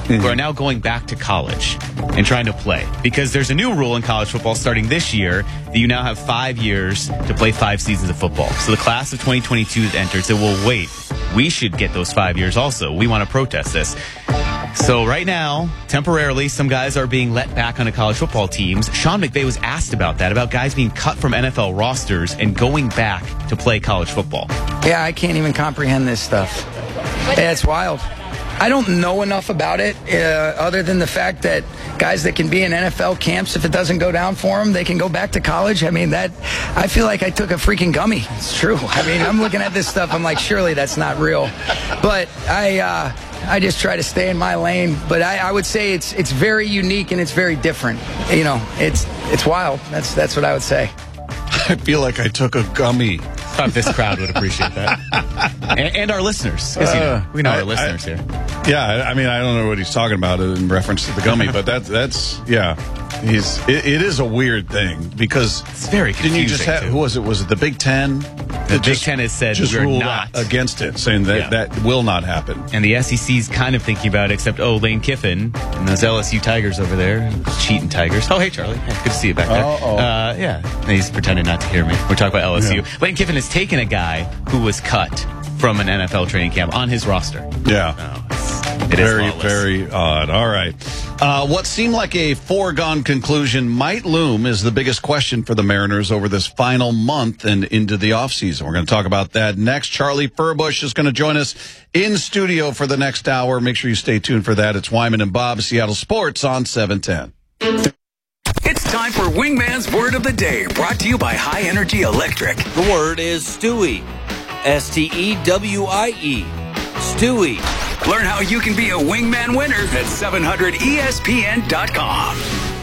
who are now going back to college and trying to play. Because there's a new rule in college football starting this year that you now have 5 years to play 5 seasons of football. So the class of 2022 that entered said, well, wait, we should get those 5 years also. We want to protest this. So right now, temporarily, some guys are being let back onto college football teams. Sean McVay was asked about that, about guys being cut from NFL rosters and going back to play college football. Yeah, I can't even comprehend this stuff. Yeah, it's wild. I don't know enough about it other than the fact that guys that can be in NFL camps, if it doesn't go down for them, they can go back to college. I mean, I feel like I took a freaking gummy. It's true. I mean, I'm looking at this stuff. I'm like, surely that's not real. But I just try to stay in my lane. But I would say it's very unique and it's very different. You know, it's wild. That's what I would say. I feel like I took a gummy. I thought this crowd would appreciate that. And our listeners. Because, we know our listeners here. Yeah, I mean, I don't know what he's talking about in reference to the gummy, but that's yeah. It is a weird thing because it's very confusing. Didn't you just have, who was it? Was it the Big Ten? The Big Ten has said just we're ruled not against it, saying that that will not happen. And the SEC's kind of thinking about it, except Lane Kiffin and those LSU Tigers over there, cheating Tigers. Oh, hey Charlie, hey, good to see you back there. Yeah, he's pretending not to hear me. We're talking about LSU. Yeah. Lane Kiffin has taken a guy who was cut from an NFL training camp on his roster. Yeah. It very, is very odd. All right. What seemed like a foregone conclusion might loom is the biggest question for the Mariners over this final month and into the offseason. We're going to talk about that next. Charlie Furbush is going to join us in studio for the next hour. Make sure you stay tuned for that. It's Wyman and Bob, Seattle Sports on 710. It's time for Wingman's Word of the Day, brought to you by High Energy Electric. The word is Stewie. S-T-E-W-I-E. Stewie. Learn how you can be a Wingman winner at 700ESPN.com.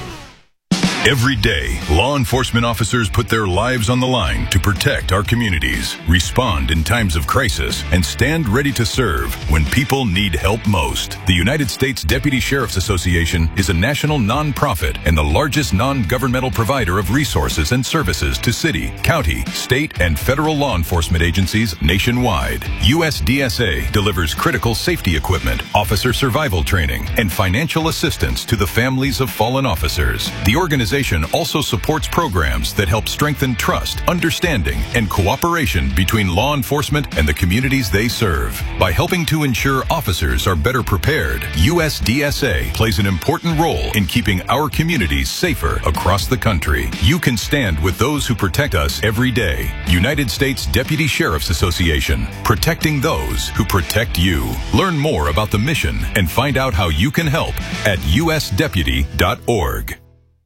Every day, law enforcement officers put their lives on the line to protect our communities, respond in times of crisis, and stand ready to serve when people need help most. The United States Deputy Sheriff's Association is a national nonprofit and the largest non-governmental provider of resources and services to city, county, state, and federal law enforcement agencies nationwide. USDSA delivers critical safety equipment, officer survival training, and financial assistance to the families of fallen officers. The organization also supports programs that help strengthen trust, understanding, and cooperation between law enforcement and the communities they serve. By helping to ensure officers are better prepared, USDSA plays an important role in keeping our communities safer across the country. You can stand with those who protect us every day. United States Deputy Sheriff's Association, protecting those who protect you. Learn more about the mission and find out how you can help at usdeputy.org.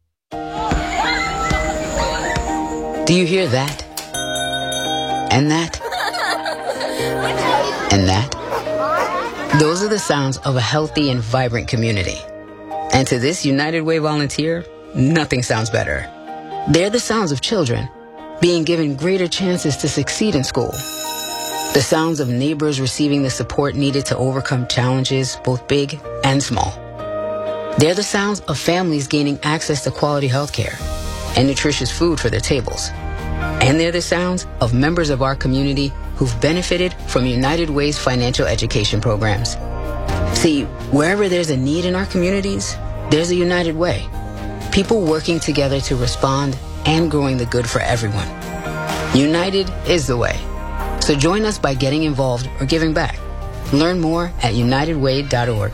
Do you hear that? And that? And that? Those are the sounds of a healthy and vibrant community. And to this United Way volunteer, nothing sounds better. They're the sounds of children being given greater chances to succeed in school. The sounds of neighbors receiving the support needed to overcome challenges, both big and small. They're the sounds of families gaining access to quality health care and nutritious food for their tables. And they're the sounds of members of our community who've benefited from United Way's financial education programs. See, wherever there's a need in our communities, there's a United Way. People working together to respond and growing the good for everyone. United is the way. So join us by getting involved or giving back. Learn more at unitedway.org.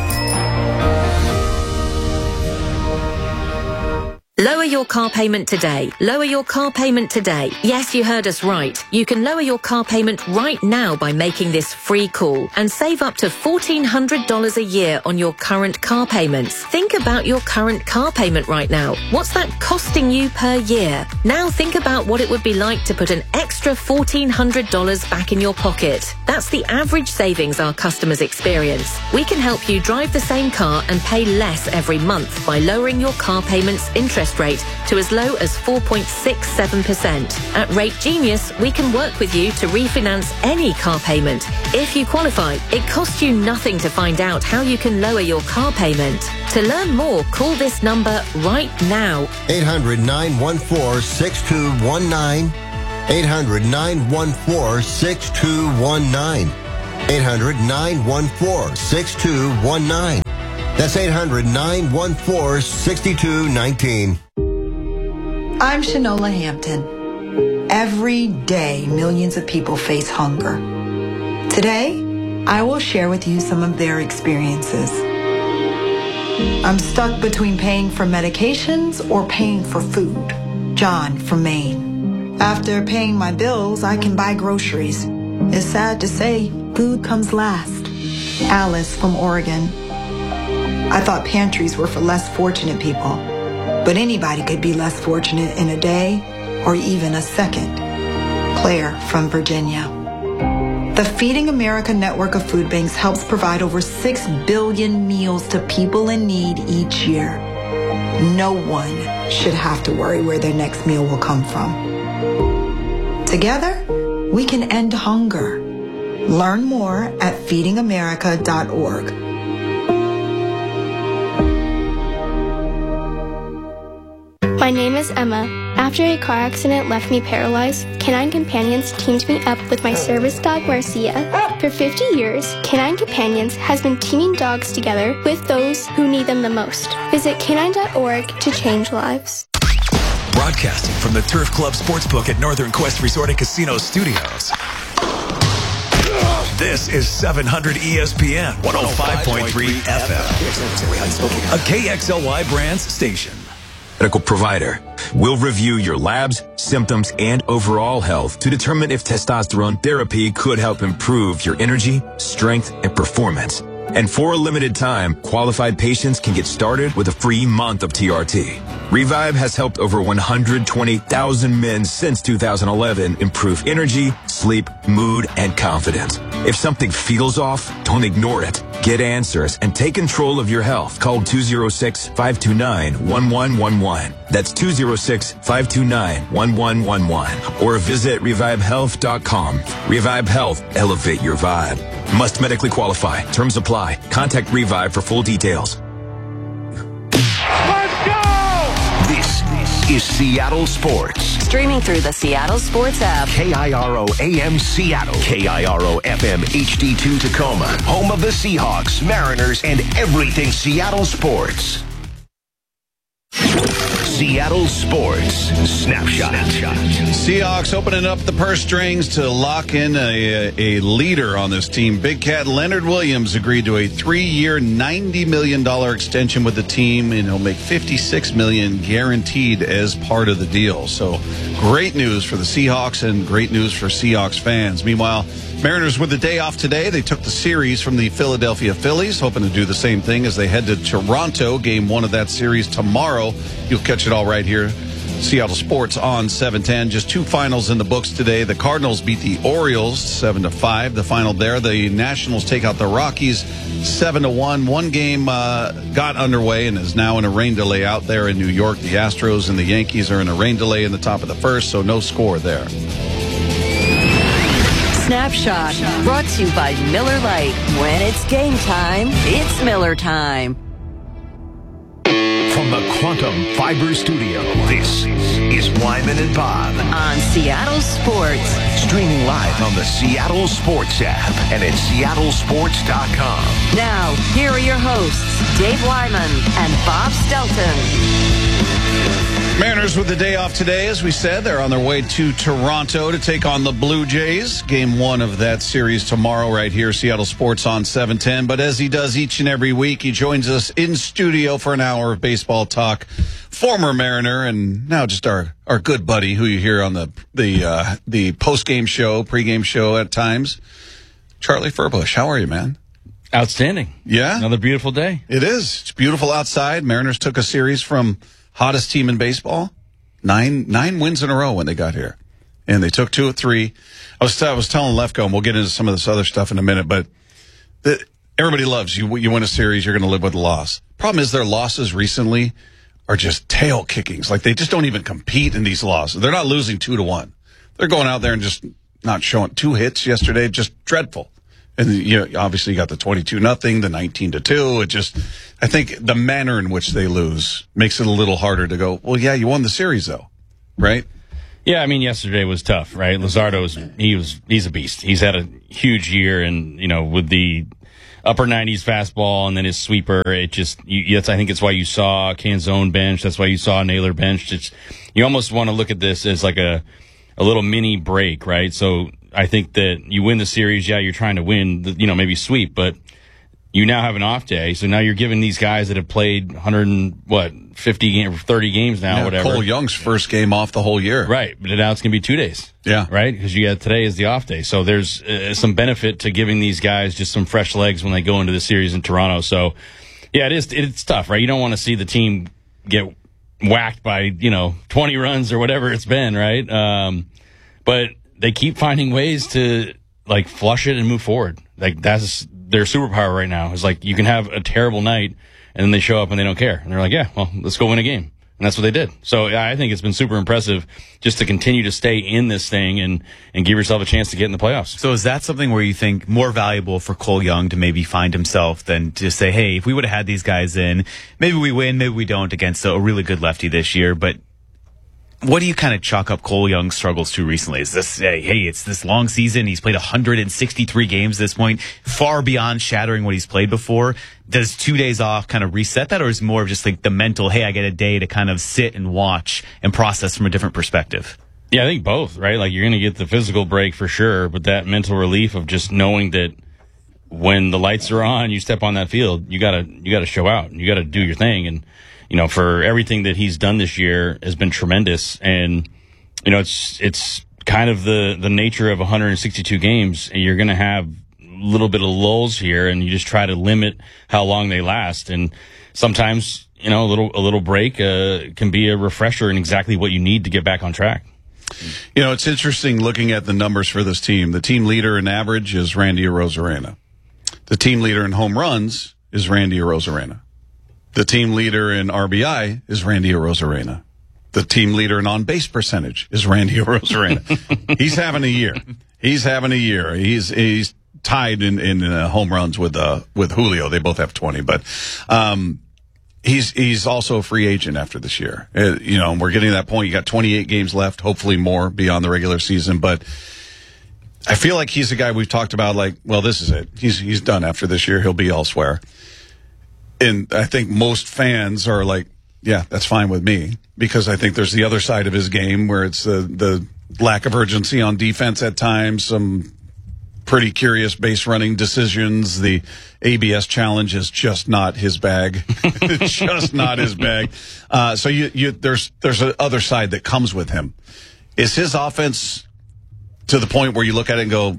Lower your car payment today. Lower your car payment today. Yes, you heard us right. You can lower your car payment right now by making this free call and save up to $1,400 a year on your current car payments. Think about your current car payment right now. What's that costing you per year? Now think about what it would be like to put an extra $1,400 back in your pocket. That's the average savings our customers experience. We can help you drive the same car and pay less every month by lowering your car payment's interest rate to as low as 4.67%. At Rate Genius, we can work with you to refinance any car payment. If you qualify, it costs you nothing to find out how you can lower your car payment. To learn more, call this number right now. 800-914-6219. 800-914-6219. 800-914-6219. That's 800-914-6219. I'm Shanola Hampton. Every day, millions of people face hunger. Today, I will share with you some of their experiences. I'm stuck between paying for medications or paying for food. John from Maine. After paying my bills, I can buy groceries. It's sad to say, food comes last. Alice from Oregon. I thought pantries were for less fortunate people, but anybody could be less fortunate in a day or even a second. Claire from Virginia. The Feeding America network of food banks helps provide over 6 billion meals to people in need each year. No one should have to worry where their next meal will come from. Together, we can end hunger. Learn more at feedingamerica.org. My name is Emma. After a car accident left me paralyzed, Canine Companions teamed me up with my service dog, Marcia. For 50 years, Canine Companions has been teaming dogs together with those who need them the most. Visit canine.org to change lives. Broadcasting from the Turf Club Sportsbook at Northern Quest Resort and Casino Studios. This is 700 ESPN 105.3 FM. A KXLY Brands station. Medical provider will review your labs, symptoms, and overall health to determine if testosterone therapy could help improve your energy, strength, and performance. And for a limited time, qualified patients can get started with a free month of TRT. Revive has helped over 120,000 men since 2011 improve energy, sleep, mood, and confidence. If something feels off, don't ignore it. Get answers and take control of your health. Call 206-529-1111. That's 206-529-1111. Or visit revivehealth.com. Revive Health. Elevate your vibe. Must medically qualify. Terms apply. Contact Revive for full details. This is Seattle Sports. Streaming through the Seattle Sports app. KIRO AM Seattle. KIRO FM HD2 Tacoma. Home of the Seahawks, Mariners, and everything Seattle sports. Seattle Sports Snapshot. Seahawks opening up the purse strings to lock in a leader on this team. Big Cat Leonard Williams agreed to a 3-year, $90 million extension with the team, and he'll make $56 million guaranteed as part of the deal. So great news for the Seahawks and great news for Seahawks fans. Meanwhile, Mariners with the day off today. They took the series from the Philadelphia Phillies, hoping to do the same thing as they head to Toronto. Game 1 of that series tomorrow. You'll catch it all right here. Seattle Sports on 710. Just 2 finals in the books today. The Cardinals beat the Orioles 7-5. The final there. The Nationals take out the Rockies 7-1. One game got underway and is now in a rain delay out there in New York. The Astros and the Yankees are in a rain delay in the top of the first, so no score there. Snapshot, brought to you by Miller Lite. When it's game time, it's Miller time. From the Quantum Fiber Studio, this is Wyman and Bob. On Seattle Sports. Streaming live on the Seattle Sports app and at seattlesports.com. Now, here are your hosts, Dave Wyman and Bob Stelton. Mariners with the day off today, as we said. They're on their way to Toronto to take on the Blue Jays. Game 1 of that series tomorrow right here, Seattle Sports on 710. But as he does each and every week, he joins us in studio for an hour of baseball talk. Former Mariner and now just our good buddy who you hear on the post-game show, pre-game show at times, Charlie Furbush. How are you, man? Outstanding. Yeah? Another beautiful day. It is. It's beautiful outside. Mariners took a series from hottest team in baseball, nine wins in a row when they got here, and they took 2 of 3. I was telling Lefko, and we'll get into some of this other stuff in a minute, but everybody loves you. You win a series, you're going to live with a loss. Problem is, their losses recently are just tail kickings. Like, they just don't even compete in these losses. They're not losing 2-1. They're going out there and just not showing. 2 hits yesterday, just dreadful. And obviously you got the 22-0, the 19-2. It just, I think the manner in which they lose makes it a little harder to go, well, yeah, you won the series though, right? Yeah, I mean, yesterday was tough, right? He's a beast. He's had a huge year, and with the upper 90s fastball and then his sweeper. It just, I think it's why you saw Canzone bench. That's why you saw Naylor bench. You almost want to look at this as like a little mini break, right? So I think that you win the series. Yeah, you're trying to win, maybe sweep, but you now have an off day. So now you're giving these guys that have played 30 games now, whatever. Cole Young's first game off the whole year. Right. But now it's going to be 2 days. Yeah. Right? Because today is the off day. So there's some benefit to giving these guys just some fresh legs when they go into the series in Toronto. So, yeah, it's tough, right? You don't want to see the team get whacked by, 20 runs or whatever it's been, right? But they keep finding ways to, like, flush it and move forward. Like, that's their superpower right now. Is like, you can have a terrible night, and then they show up and they don't care. And they're like, yeah, well, let's go win a game. And that's what they did. So I think it's been super impressive just to continue to stay in this thing and give yourself a chance to get in the playoffs. So is that something where you think more valuable for Cole Young to maybe find himself than to say, hey, if we would have had these guys in, maybe we win, maybe we don't against a really good lefty this year, but what do you kind of chalk up Cole Young's struggles to recently? Is this, hey, it's this long season. He's played 163 games at this point, far beyond shattering what he's played before. Does 2 days off kind of reset that, or is it more of just like the mental, hey, I get a day to kind of sit and watch and process from a different perspective? Yeah, I think both, right? Like, you're going to get the physical break for sure, but that mental relief of just knowing that when the lights are on, you step on that field, you gotta show out. You gotta do your thing. And, for everything that he's done this year has been tremendous. And, it's kind of the nature of 162 games. You're going to have a little bit of lulls here, and you just try to limit how long they last. And sometimes, a little break, can be a refresher in exactly what you need to get back on track. It's interesting looking at the numbers for this team. The team leader in average is Randy Arozarena. The team leader in home runs is Randy Arozarena. The team leader in RBI is Randy Arozarena. The team leader in on-base percentage is Randy Arozarena. He's having a year. He's tied in home runs with Julio. They both have 20, but he's also a free agent after this year. We're getting to that point. You got 28 games left, hopefully more beyond the regular season, but I feel like he's a guy we've talked about, like, well, this is it. He's done after this year. He'll be elsewhere. And I think most fans are like, yeah, that's fine with me, because I think there's the other side of his game where it's the lack of urgency on defense at times, some pretty curious base running decisions. The ABS challenge is just not his bag. It's just not his bag. So there's an other side that comes with him. Is his offense to the point where you look at it and go,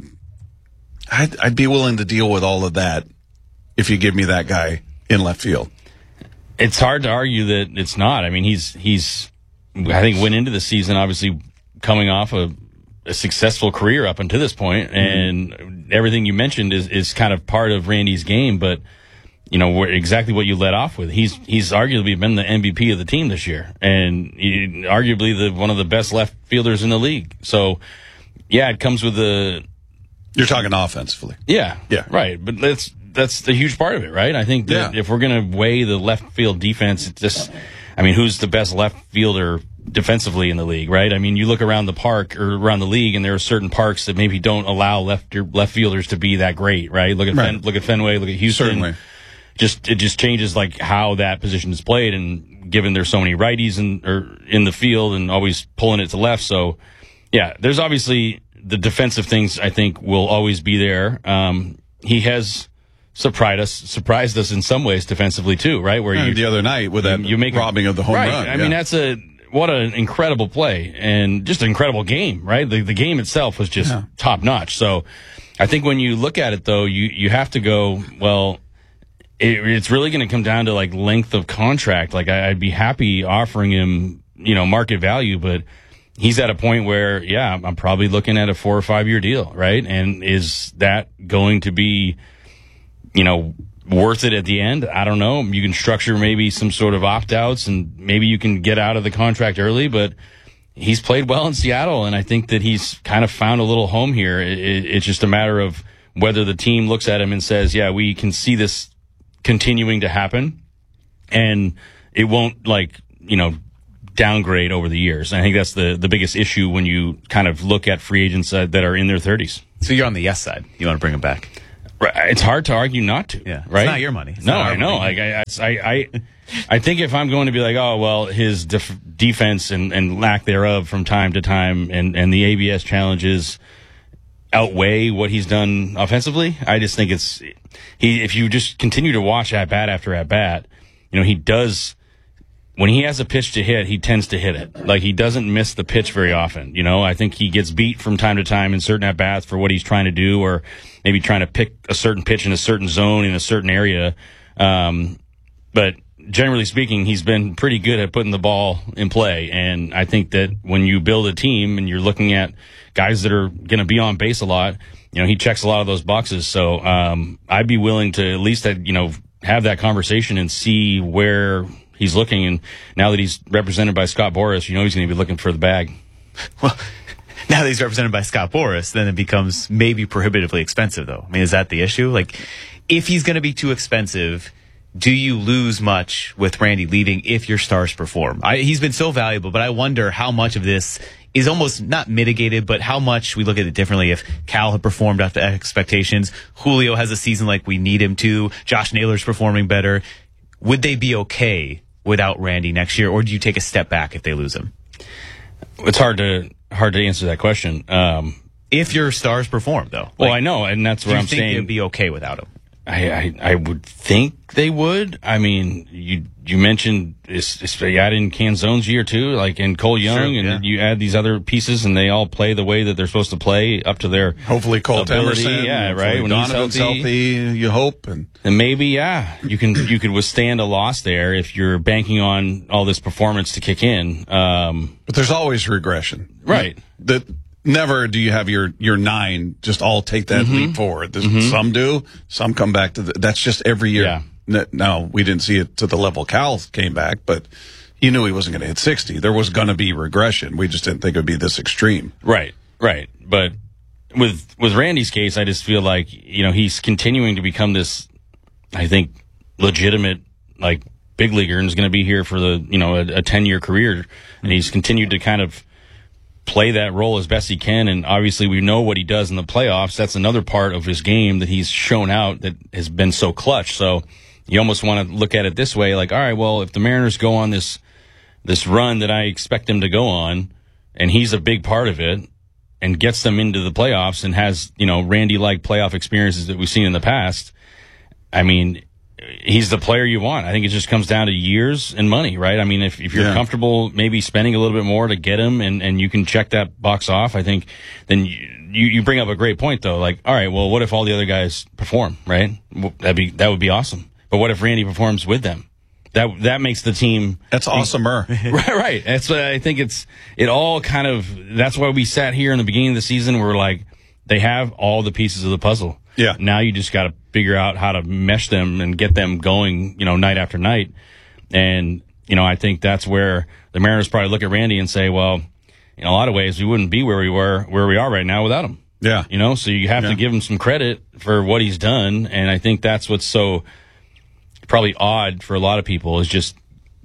I'd be willing to deal with all of that if you give me that guy in left field? It's hard to argue that it's not. I mean, he's I think went into the season obviously coming off a successful career up until this point, and everything you mentioned is kind of part of Randy's game. But exactly what you led off with. He's arguably been the MVP of the team this year, and arguably one of the best left fielders in the league. So, yeah, it comes with You're talking offensively. Yeah, right. But that's a huge part of it, right? I think that if we're going to weigh the left field defense, it's just, who's the best left fielder defensively in the league, right? I mean, you look around the park or around the league, and there are certain parks that maybe don't allow left fielders to be that great, right? Look at Fenway, look at Houston. Certainly. It just changes like how that position is played, and given there's so many righties in the field and always pulling it to left. So, yeah, there's obviously the defensive things I think will always be there. He has surprised us in some ways defensively too, right? Where the other night with that robbing of the home run. I mean, what an incredible play and just an incredible game, right? The game itself was just top notch. So I think when you look at it though, you have to go, well, it's really going to come down to like length of contract. Like I'd be happy offering him, market value, but he's at a point where, I'm probably looking at a 4 or 5 year deal, right? And is that going to be, worth it at the end? I don't know. You can structure maybe some sort of opt-outs, and maybe you can get out of the contract early, but he's played well in Seattle, and I think that he's kind of found a little home here. It's just a matter of whether the team looks at him and says, yeah, we can see this continuing to happen, and it won't, downgrade over the years. And I think that's the biggest issue when you kind of look at free agents that are in their 30s. So you're on the yes side. You want to bring him back? It's hard to argue not to. Yeah, right? It's not your money. It's no, not our I know. money. I think if I'm going to be like, oh well, his defense and lack thereof from time to time, and the ABS challenges outweigh what he's done offensively. I just think if you just continue to watch at bat after at bat, he does. When he has a pitch to hit, he tends to hit it. Like, he doesn't miss the pitch very often. I think he gets beat from time to time in certain at-bats for what he's trying to do, or maybe trying to pick a certain pitch in a certain zone in a certain area. But generally speaking, he's been pretty good at putting the ball in play. And I think that when you build a team and you're looking at guys that are going to be on base a lot, he checks a lot of those boxes. So I'd be willing to at least, have that conversation and see where he's looking, and now that he's represented by Scott Boras, he's going to be looking for the bag. Well, now that he's represented by Scott Boras, then it becomes maybe prohibitively expensive, though. I mean, is that the issue? Like, if he's going to be too expensive, do you lose much with Randy leaving if your stars perform? He's been so valuable, but I wonder how much of this is almost not mitigated, but how much we look at it differently if Cal had performed up to expectations, Julio has a season like we need him to, Josh Naylor's performing better. Would they be okay without Randy next year, or do you take a step back if they lose him? It's hard to answer that question. If your stars perform, though. Well, I know, and that's where I'm saying. Do you think they'd be okay without him? I would think they would. I mean, you mentioned you add in Canzone's year too, like in Cole Young, and you add these other pieces, and they all play the way that they're supposed to play up to their hopefully Colt ability. Emerson, Right. When Donovan's healthy, you hope, and maybe you could withstand a loss there if you're banking on all this performance to kick in. But there's always regression, right? Never do you have your 9 just all take that leap forward. Some do, some come back to that's just every year. Yeah. Now, we didn't see it to the level Cal came back, but you knew he wasn't going to hit 60. There was going to be regression. We just didn't think it would be this extreme. Right. But with Randy's case, I just feel like, he's continuing to become this, I think, legitimate, like, big leaguer, and is going to be here for a 10-year career. And he's continued to kind of play that role as best he can, and obviously we know what he does in the playoffs. That's another part of his game that he's shown out that has been so clutch. So you almost want to look at it this way, like, all right, well, if the Mariners go on this run that I expect them to go on, and he's a big part of it, and gets them into the playoffs, and has, Randy-like playoff experiences that we've seen in the past, I mean, he's the player you want. I think it just comes down to years and money, right? I mean, if you're comfortable maybe spending a little bit more to get him, and you can check that box off, I think then you bring up a great point, though. Like, all right, well, what if all the other guys perform, right? That would be awesome. But what if Randy performs with them? That makes the team. That's awesomer. Right. That's what I think it all kind of, that's why we sat here in the beginning of the season. We're like, they have all the pieces of the puzzle. Yeah. Now you just got to figure out how to mesh them and get them going, night after night. And, I think that's where the Mariners probably look at Randy and say, well, in a lot of ways, we wouldn't be where we are right now without him. Yeah. So you have to give him some credit for what he's done. And I think that's what's so probably odd for a lot of people is just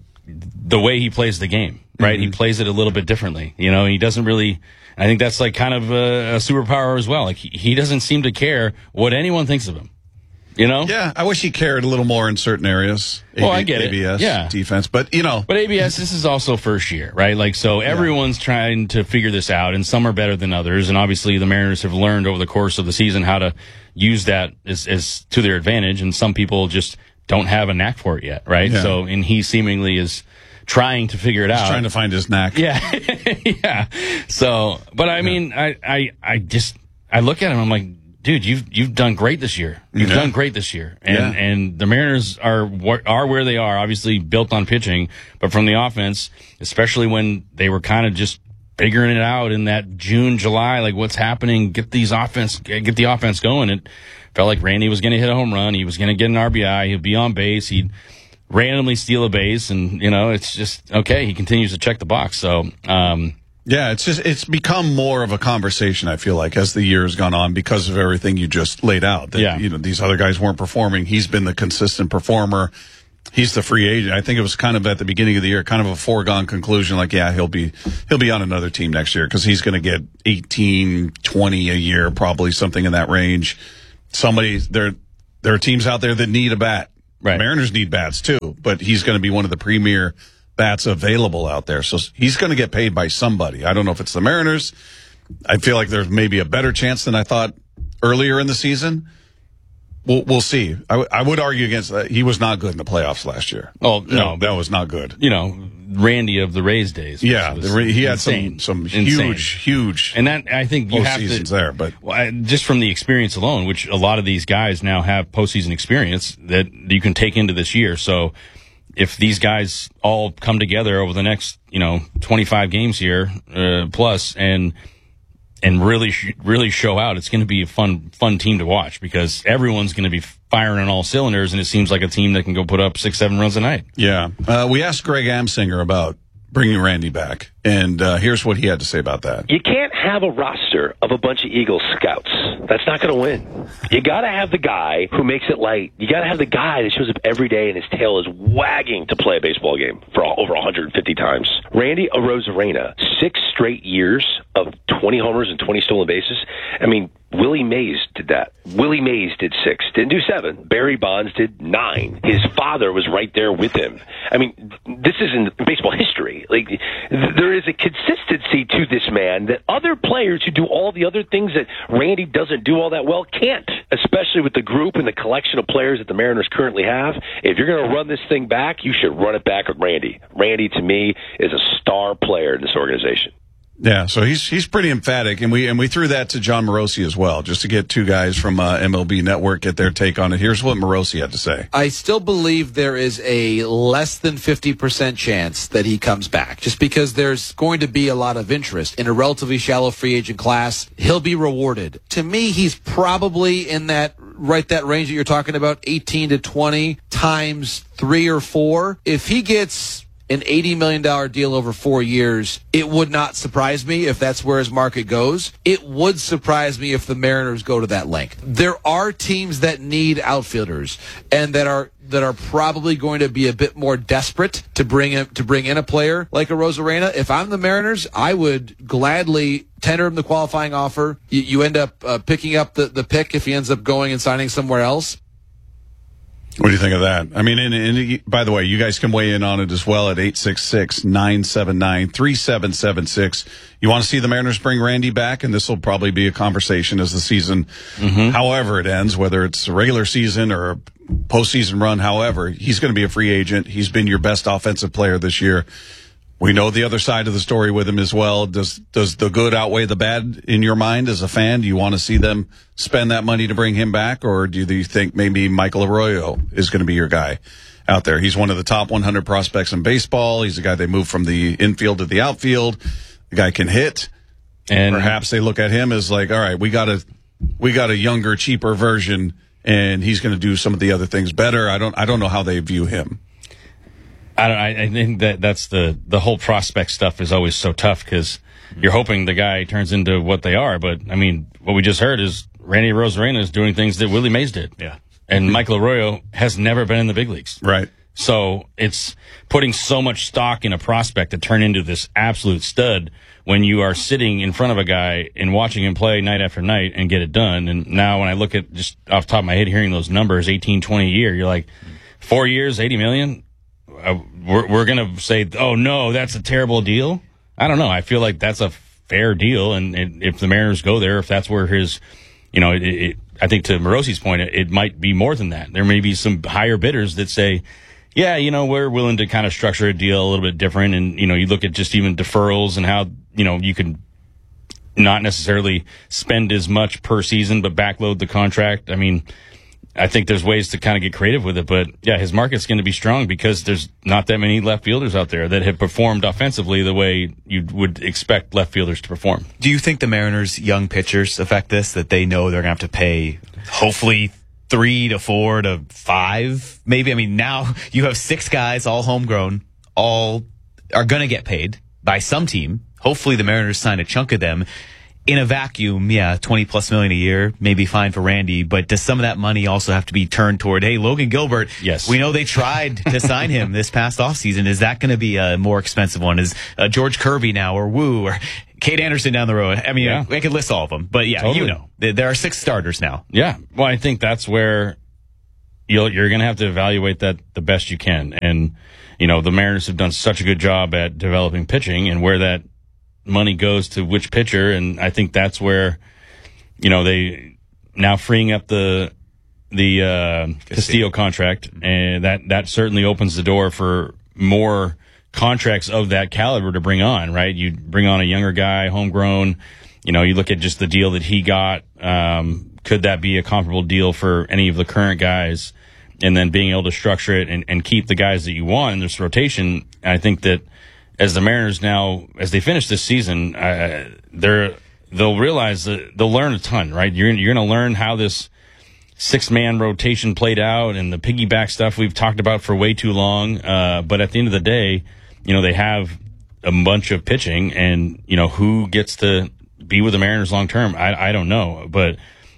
the way he plays the game, right? Mm-hmm. He plays it a little bit differently. He doesn't really, I think that's like kind of a superpower as well. Like he doesn't seem to care what anyone thinks of him. Yeah, I wish he cared a little more in certain areas. Well, I get ABS, it. Defense, but But ABS, this is also first year, right? Like, so everyone's trying to figure this out, and some are better than others. And obviously, the Mariners have learned over the course of the season how to use that as to their advantage. And some people just don't have a knack for it yet, right? Yeah. So, and he seemingly is trying to figure it out. He's trying to find his knack. Yeah, yeah. So, but I mean, I look at him, I'm like, dude, you've done great this year. You've done great this year, and the Mariners are where they are. Obviously built on pitching, but from the offense, especially when they were kind of just figuring it out in that June, July, like what's happening? Get the offense going. It felt like Randy was going to hit a home run. He was going to get an RBI. He'd be on base. He'd randomly steal a base, and it's just okay. He continues to check the box. So. Yeah, it's become more of a conversation, I feel like, as the year has gone on because of everything you just laid out. That, these other guys weren't performing. He's been the consistent performer. He's the free agent. I think it was kind of at the beginning of the year, kind of a foregone conclusion, like, yeah, he'll be on another team next year because he's going to get 18, 20 a year, probably something in that range. there are teams out there that need a bat. Right. Mariners need bats too, but he's going to be one of the premier bats available out there. So he's going to get paid by somebody. I don't know if it's the Mariners. I feel like there's maybe a better chance than I thought earlier in the season. We'll see. I would argue against that. He was not good in the playoffs last year. Oh, no. That was not good. Randy of the Rays days. He had insane. some huge. And that, I think you have to. There, but just from the experience alone, which a lot of these guys now have postseason experience that you can take into this year. So if these guys all come together over the next, 25 games here, plus and really show out, it's going to be a fun team to watch because everyone's going to be firing on all cylinders, and it seems like a team that can go put up 6-7 runs a night. Yeah. We asked Greg Amsinger about bringing Randy back, and here's what he had to say about that. You can't have a roster of a bunch of Eagle scouts. That's not going to win. You got to have the guy who makes it light. You got to have the guy that shows up every day and his tail is wagging to play a baseball game for over 150 times. Randy Arozarena, 6 straight years of 20 homers and 20 stolen bases. I mean, Willie Mays did that. Willie Mays did 6. Didn't do 7. Barry Bonds did 9. His father was right there with him. I mean, this is in baseball history. Like, there is a consistency to this man that other players who do all the other things that Randy doesn't do all that well can't, especially with the group and the collection of players that the Mariners currently have. If you're going to run this thing back, you should run it back with Randy. Randy, to me, is a star player in this organization. Yeah, so he's pretty emphatic, and we threw that to John Morosi as well, just to get 2 guys from MLB Network get their take on it. Here's what Morosi had to say. I still believe there is a less than 50% chance that he comes back, just because there's going to be a lot of interest in a relatively shallow free agent class. He'll be rewarded. To me, he's probably in that range that you're talking about, 18 to 20 times 3 or 4. If he gets an $80 million deal over 4 years, it would not surprise me if that's where his market goes. It would surprise me if the Mariners go to that length. There are teams that need outfielders and that are probably going to be a bit more desperate to bring in a player like Arozarena. If I'm the Mariners, I would gladly tender him the qualifying offer. You end up picking up the pick if he ends up going and signing somewhere else. What do you think of that? I mean, and by the way, you guys can weigh in on it as well at 866-979-3776. You want to see the Mariners bring Randy back, and this will probably be a conversation as the season, however it ends, whether it's a regular season or a postseason run, however, he's going to be a free agent. He's been your best offensive player this year. We know the other side of the story with him as well. Does the good outweigh the bad in your mind as a fan? Do you want to see them spend that money to bring him back, or do you think maybe Michael Arroyo is going to be your guy out there? He's one of the top 100 prospects in baseball. He's a guy they moved from the infield to the outfield. The guy can hit, and perhaps they look at him as like, all right, we got a younger, cheaper version, and he's going to do some of the other things better. I don't know how they view him. I think that's the whole prospect stuff is always so tough because you're hoping the guy turns into what they are. But, I mean, what we just heard is Randy Arozarena is doing things that Willie Mays did. Yeah. And Michael Arroyo has never been in the big leagues. Right. So it's putting so much stock in a prospect to turn into this absolute stud when you are sitting in front of a guy and watching him play night after night and get it done. And now when I look at just off the top of my head hearing those numbers, 18, 20 a year, you're like, 4 years, $80 million? We're going to say, oh, no, that's a terrible deal. I don't know. I feel like that's a fair deal. And if the Mariners go there, if that's where his, I think to Morosi's point, it might be more than that. There may be some higher bidders that say, yeah, we're willing to kind of structure a deal a little bit different. And, you look at just even deferrals and how, you can not necessarily spend as much per season, but backload the contract. I mean, I think there's ways to kind of get creative with it, but yeah, his market's going to be strong because there's not that many left fielders out there that have performed offensively the way you would expect left fielders to perform. Do you think the Mariners' young pitchers affect this, that they know they're going to have to pay hopefully 3 to 4 to 5? Maybe. I mean, now you have 6 guys, all homegrown, all are going to get paid by some team. Hopefully the Mariners sign a chunk of them. in a vacuum, yeah, $20+ million a year may be fine for Randy, but does some of that money also have to be turned toward, hey, Logan Gilbert? Yes. We know they tried to sign him this past offseason. Is that going to be a more expensive one? Is George Kirby now, or Woo, or Kate Anderson down the road? I mean, Yeah. I could list all of them, but yeah, Totally. you know, there are 6 starters now. Yeah. Well, I think that's where you're going to have to evaluate that the best you can. And, you know, the Mariners have done such a good job at developing pitching, and where that money goes to which pitcher. And I think that's where, you know, they now freeing up the Castillo contract, and that certainly opens the door for more contracts of that caliber to bring on, right? You bring on a younger guy, homegrown. You know, you look at just the deal that he got. Could that be a comparable deal for any of the current guys? And then being able to structure it and keep the guys that you want in this rotation. I think that as the Mariners now, as they finish this season, they'll realize that they'll learn a ton, right? You're going to learn how this 6-man rotation played out and the piggyback stuff we've talked about for way too long. But at the end of the day, you know, they have a bunch of pitching, and, you know, who gets to be with the Mariners long term, I don't know. But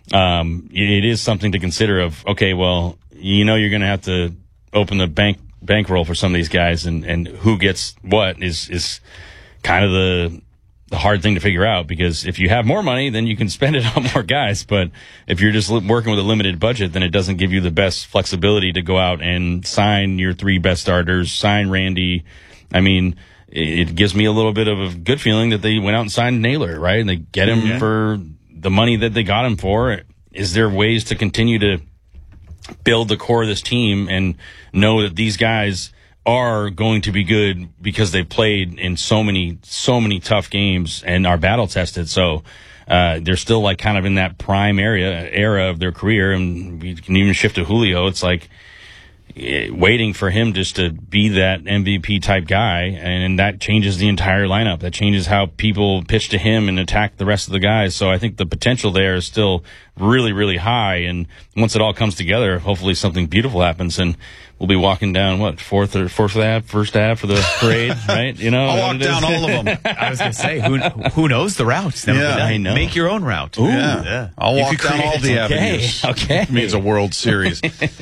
it is something to consider of, okay, well, you know, you're going to have to open the bankroll for some of these guys, and who gets what is kind of the hard thing to figure out, because if you have more money, then you can spend it on more guys. But if you're just working with a limited budget, then it doesn't give you the best flexibility to go out and sign your 3 best starters, sign Randy. I mean, it gives me a little bit of a good feeling that they went out and signed Naylor, right? And they get him for the money that they got him for. Is there ways to continue to build the core of this team and know that these guys are going to be good because they played in so many tough games and are battle tested? So they're still like kind of in that prime era of their career, and we can even shift to Julio. It's like waiting for him just to be that MVP type guy, and that changes the entire lineup. That changes how people pitch to him and attack the rest of the guys. So I think the potential there is still really, really high. And once it all comes together, hopefully something beautiful happens, and we'll be walking down first Ave for the parade, right? You know, I'll walk down all of them. I was going to say, who knows the routes? Never been done. I know. Make your own route. Ooh. Yeah. I'll walk down all the avenues. Okay. It means a World Series.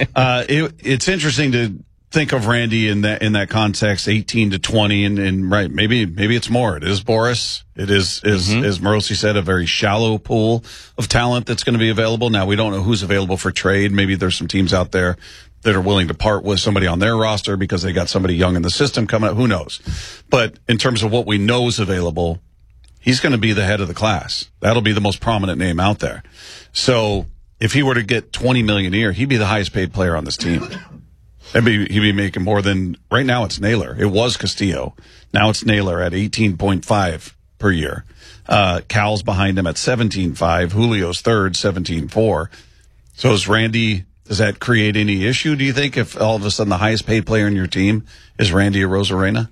It's interesting to think of Randy in that context, 18 to 20, and right, maybe it's more. It is Boris. It is, as Morosi said, a very shallow pool of talent that's going to be available. Now, we don't know who's available for trade. Maybe there's some teams out there that are willing to part with somebody on their roster because they got somebody young in the system coming up. Who knows? But in terms of what we know is available, he's going to be the head of the class. That'll be the most prominent name out there. So if he were to get $20 million a year, he'd be the highest paid player on this team. He'd be making more than, right now it's Naylor. It was Castillo. Now it's Naylor at 18.5 per year. Cal's behind him at 17.5. Julio's third, 17.4. So is Randy, does that create any issue, do you think, if all of a sudden the highest paid player in your team is Randy Arozarena?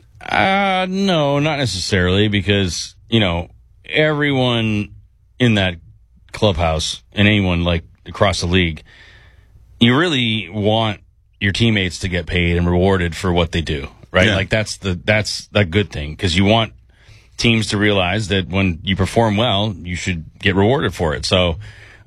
No, not necessarily, because, you know, everyone in that clubhouse and anyone like across the league, you really want your teammates to get paid and rewarded for what they do, right? Yeah. Like that's the good thing, because you want teams to realize that when you perform well, you should get rewarded for it. So,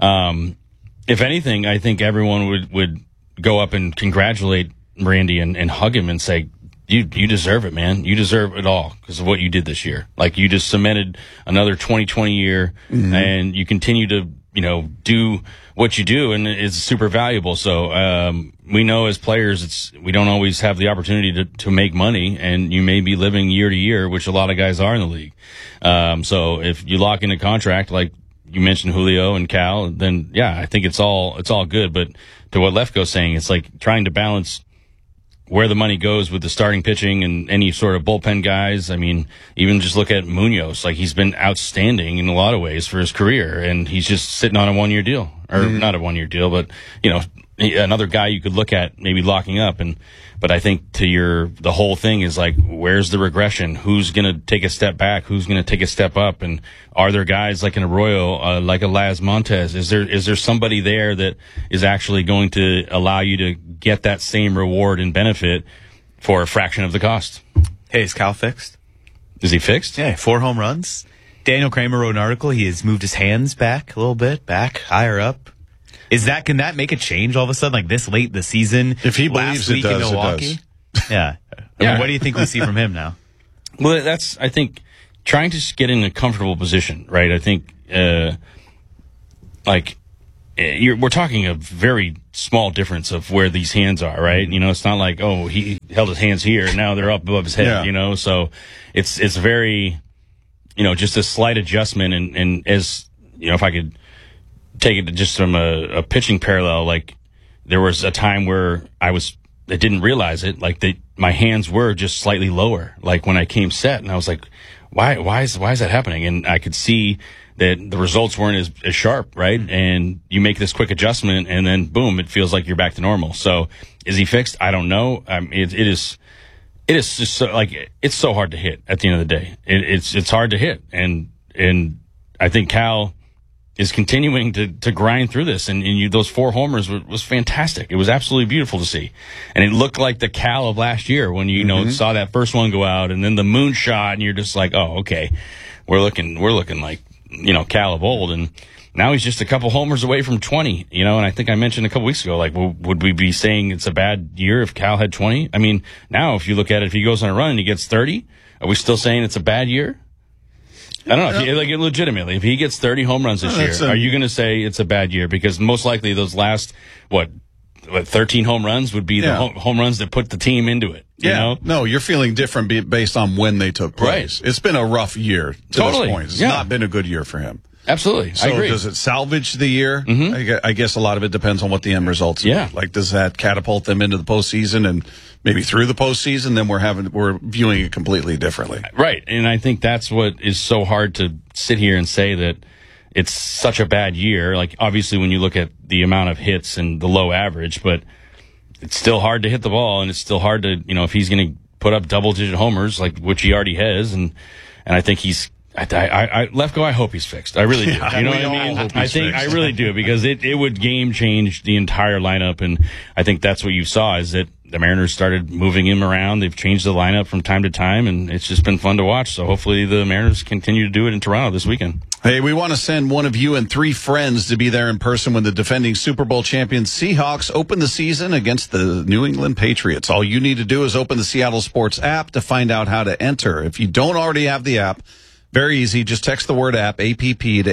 if anything, I think everyone would go up and congratulate Randy and hug him and say, you deserve it, man. You deserve it all because of what you did this year. Like, you just cemented another 2020 year, and you continue to, you know, do what you do, and it's super valuable. So, we know as players, we don't always have the opportunity to make money, and you may be living year to year, which a lot of guys are in the league. So if you lock in a contract, like you mentioned Julio and Cal, then yeah, I think it's all good. But to what Lefko's saying, it's like trying to balance where the money goes with the starting pitching and any sort of bullpen guys. I mean, even just look at Munoz. Like, he's been outstanding in a lot of ways for his career, and he's just sitting on a 1-year deal, or not a 1-year deal, but, you know, another guy you could look at maybe locking up. But I think the whole thing is like, where's the regression? Who's going to take a step back? Who's going to take a step up? And are there guys like an Arroyo, like a Laz Montes? Is there somebody there that is actually going to allow you to get that same reward and benefit for a fraction of the cost? Hey, is Cal fixed? Is he fixed? Yeah, 4 home runs. Daniel Kramer wrote an article. He has moved his hands back a little bit, back higher up. Can that make a change all of a sudden, like this late in the season? If he believes it does, in Milwaukee? it does. Yeah. I mean, what do you think we see from him now? Well, I think, trying to get in a comfortable position, right? I think, we're talking a very small difference of where these hands are, right? You know, it's not like, oh, he held his hands here and now they're up above his head, you know? So it's very, you know, just a slight adjustment. And as, you know, if I could take it just from a pitching parallel, like there was a time where I didn't realize it, like my hands were just slightly lower, like when I came set, and I was like, why is that happening? And I could see that the results weren't as sharp, right? And you make this quick adjustment, and then boom, it feels like you're back to normal. So is he fixed? I don't know. It is just so, like, it's so hard to hit at the end of the day. It's hard to hit, and I think Cal is continuing to grind through this, and those 4 homers was fantastic. It was absolutely beautiful to see, and it looked like the Cal of last year when you know saw that first one go out, and then the moonshot, and you're just like, oh, okay, we're looking like, you know, Cal of old, and now he's just a couple homers away from 20. You know, and I think I mentioned a couple weeks ago, like, would we be saying it's a bad year if Cal had 20? I mean, now if you look at it, if he goes on a run and he gets 30, are we still saying it's a bad year? I don't know. Legitimately, if he gets 30 home runs this year, are you going to say it's a bad year? Because most likely those last, 13 home runs would be the home runs that put the team into it. You know? No, you're feeling different based on when they took place. Right. It's been a rough year to this point. It's not been a good year for him. Absolutely. So I agree. Does it salvage the year? I guess a lot of it depends on what the end results are. Yeah. Like, does that catapult them into the postseason and maybe through the postseason? Then we're viewing it completely differently. Right. And I think that's what is so hard to sit here and say that it's such a bad year. Like, obviously, when you look at the amount of hits and the low average, but it's still hard to hit the ball, and it's still hard to, you know, if he's going to put up double-digit homers, like, which he already has, and I think he's, Lefko, I hope he's fixed. I really do. You know what I mean? I really do, because it would game change the entire lineup, and I think that's what you saw, is that the Mariners started moving him around. They've changed the lineup from time to time, and it's just been fun to watch. So hopefully the Mariners continue to do it in Toronto this weekend. Hey, we want to send one of you and 3 friends to be there in person when the defending Super Bowl champion Seahawks open the season against the New England Patriots. All you need to do is open the Seattle Sports app to find out how to enter. If you don't already have the app, very easy. Just text the word app, APP, to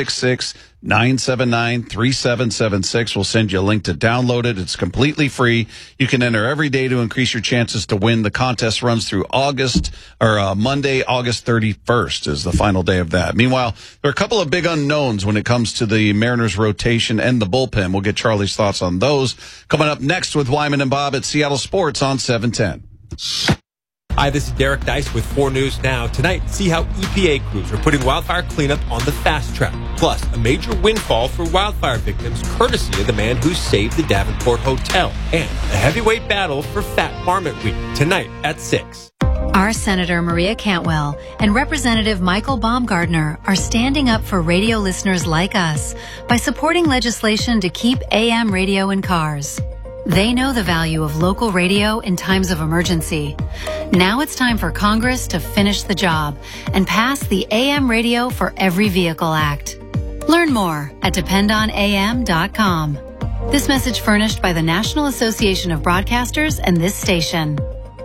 866-979-3776. We'll send you a link to download it. It's completely free. You can enter every day to increase your chances to win. The contest runs through Monday, August 31st is the final day of that. Meanwhile, there are a couple of big unknowns when it comes to the Mariners rotation and the bullpen. We'll get Charlie's thoughts on those coming up next with Wyman and Bob at Seattle Sports on 710. Hi, this is Derek Dice with 4 News Now. Tonight, see how EPA crews are putting wildfire cleanup on the fast track. Plus, a major windfall for wildfire victims, courtesy of the man who saved the Davenport Hotel. And a heavyweight battle for Fat Marmot Week, tonight at 6. Our Senator Maria Cantwell and Representative Michael Baumgardner are standing up for radio listeners like us by supporting legislation to keep AM radio in cars. They know the value of local radio in times of emergency. Now it's time for Congress to finish the job and pass the AM Radio for Every Vehicle Act. Learn more at dependonam.com. This message furnished by the National Association of Broadcasters and this station.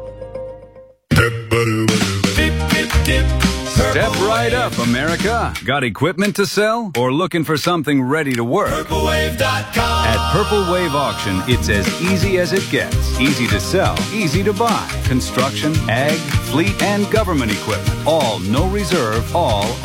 Step right up, America. Got equipment to sell or looking for something ready to work? PurpleWave.com. At Purple Wave Auction, it's as easy as it gets. Easy to sell, easy to buy. Construction, ag, fleet, and government equipment. All no reserve, all